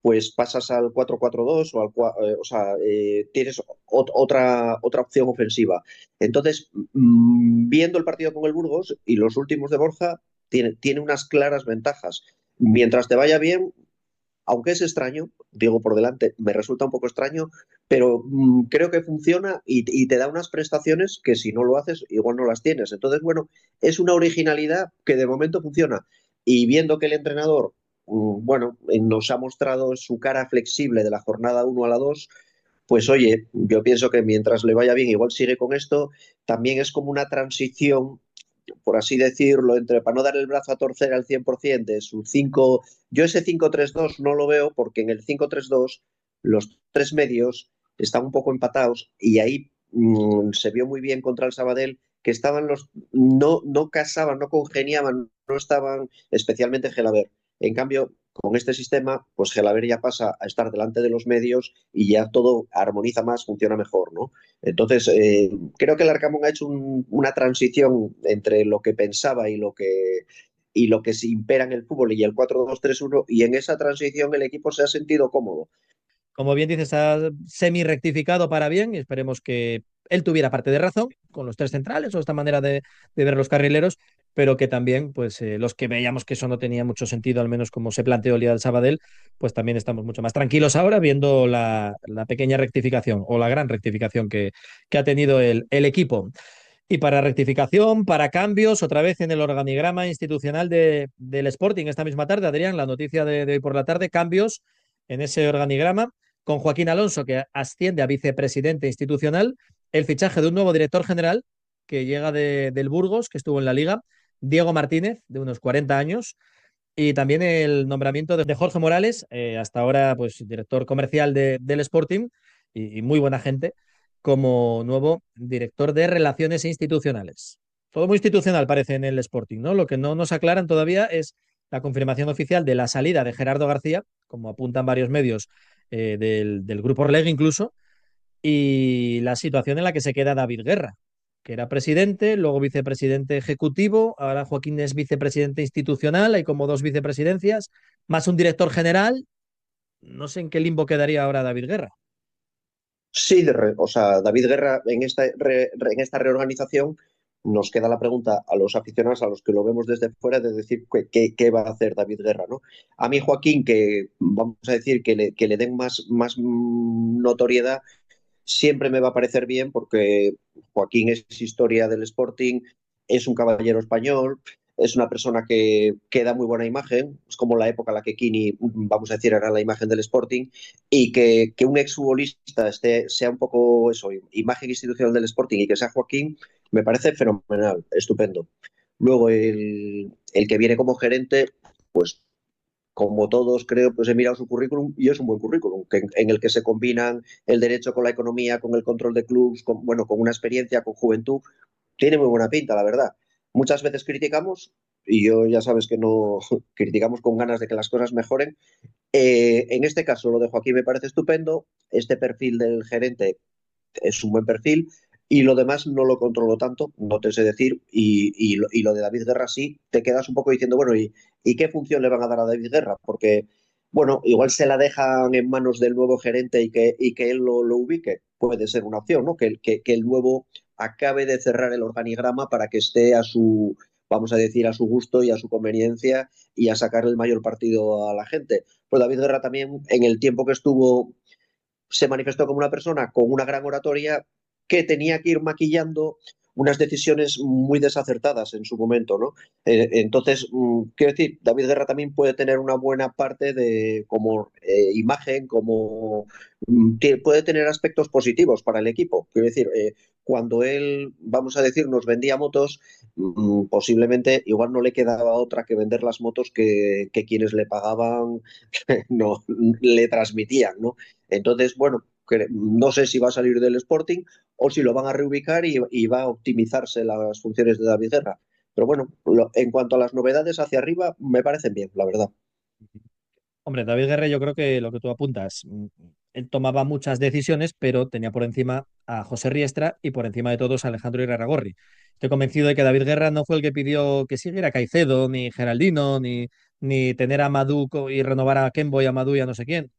pues pasas al 4-4-2 o sea, tienes otra opción ofensiva. Entonces, viendo el partido con el Burgos y los últimos de Borja, tiene unas claras ventajas. Mientras te vaya bien, aunque es extraño, digo por delante, me resulta un poco extraño, pero creo que funciona y te da unas prestaciones que si no lo haces, igual no las tienes. Entonces, bueno, es una originalidad que de momento funciona. Y viendo que el entrenador, bueno, nos ha mostrado su cara flexible de la jornada 1 a la 2, pues oye, yo pienso que mientras le vaya bien, igual sigue con esto, también es como una transición, por así decirlo, entre para no dar el brazo a torcer al 100% de su 5. Yo ese 5-3-2 no lo veo porque en el 5-3-2 los tres medios están un poco empatados y ahí se vio muy bien contra el Sabadell que estaban no casaban, no congeniaban, no estaban especialmente Gelaber. En cambio, con este sistema, pues Gelaber ya pasa a estar delante de los medios y ya todo armoniza más, funciona mejor, ¿no? Entonces, creo que el Arcamón ha hecho una transición entre lo que pensaba y lo que se impera en el fútbol y el 4-2-3-1 y en esa transición el equipo se ha sentido cómodo. Como bien dices, ha semi-rectificado para bien y esperemos que él tuviera parte de razón con los tres centrales o esta manera de ver los carrileros, pero que también pues los que veíamos que eso no tenía mucho sentido, al menos como se planteó el día del Sabadell, pues también estamos mucho más tranquilos ahora viendo la pequeña rectificación o la gran rectificación que ha tenido el equipo. Y para rectificación, para cambios, otra vez en el organigrama institucional del Sporting esta misma tarde, Adrián, la noticia de hoy por la tarde, cambios en ese organigrama, con Joaquín Alonso, que asciende a vicepresidente institucional, el fichaje de un nuevo director general que llega del Burgos, que estuvo en la liga, Diego Martínez, de unos 40 años, y también el nombramiento de Jorge Morales, hasta ahora pues director comercial del Sporting y muy buena gente, como nuevo director de Relaciones Institucionales. Todo muy institucional parece en el Sporting, ¿no? Lo que no nos aclaran todavía es la confirmación oficial de la salida de Gerardo García, como apuntan varios medios del Grupo Orleg incluso, y la situación en la que se queda David Guerra, que era presidente, luego vicepresidente ejecutivo, ahora Joaquín es vicepresidente institucional, hay como dos vicepresidencias, más un director general. No sé en qué limbo quedaría ahora David Guerra. Sí, o sea, David Guerra en esta reorganización nos queda la pregunta a los aficionados, a los que lo vemos desde fuera, de decir qué va a hacer David Guerra, ¿no? A mí Joaquín, que vamos a decir que le den más notoriedad, siempre me va a parecer bien porque Joaquín es historia del Sporting, es un caballero español, es una persona que da muy buena imagen, es como la época en la que Kini, vamos a decir, era la imagen del Sporting, y que un exfutbolista sea un poco eso, imagen institucional del Sporting y que sea Joaquín, me parece fenomenal, estupendo. Luego el que viene como gerente, pues como todos creo, pues he mirado su currículum y es un buen currículum, en el que se combinan el derecho con la economía, con el control de clubs, bueno, con una experiencia, con juventud. Tiene muy buena pinta, la verdad. Muchas veces criticamos, y yo ya sabes que no criticamos con ganas de que las cosas mejoren. En este caso, lo de Joaquín me parece estupendo. Este perfil del gerente es un buen perfil. Y lo demás no lo controlo tanto, no te sé decir. Y lo de David Guerra sí, te quedas un poco diciendo, bueno, ¿y qué función le van a dar a David Guerra? Porque, bueno, igual se la dejan en manos del nuevo gerente y que él lo ubique. Puede ser una opción, ¿no? Que el nuevo acabe de cerrar el organigrama para que esté vamos a decir, a su gusto y a su conveniencia y a sacar el mayor partido a la gente. Pues David Guerra también, en el tiempo que estuvo, se manifestó como una persona con una gran oratoria que tenía que ir maquillando unas decisiones muy desacertadas en su momento, ¿no? Entonces, quiero decir, David Guerra también puede tener una buena parte de como imagen, como puede tener aspectos positivos para el equipo. Quiero decir, cuando él, vamos a decir, nos vendía motos, posiblemente igual no le quedaba otra que vender las motos que quienes le pagaban no le transmitían, ¿no? Entonces, bueno, no sé si va a salir del Sporting o si lo van a reubicar y va a optimizarse las funciones de David Guerra. Pero bueno, en cuanto a las novedades hacia arriba, me parecen bien, la verdad. Hombre, David Guerra, yo creo que lo que tú apuntas, él tomaba muchas decisiones, pero tenía por encima a José Riestra y por encima de todos a Alejandro Irarragorri. Estoy convencido de que David Guerra no fue el que pidió que siguiera Caicedo, ni Geraldino, ni tener a Madú y renovar a Kembo y a Madú y a no sé quién.